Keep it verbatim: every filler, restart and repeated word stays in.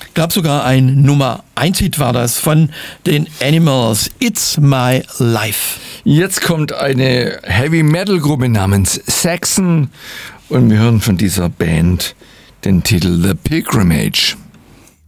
Gab sogar ein Nummer eins Hit war das von den Animals. It's My Life. Jetzt kommt eine Heavy-Metal-Gruppe namens Saxon und wir hören von dieser Band den Titel The Pilgrimage.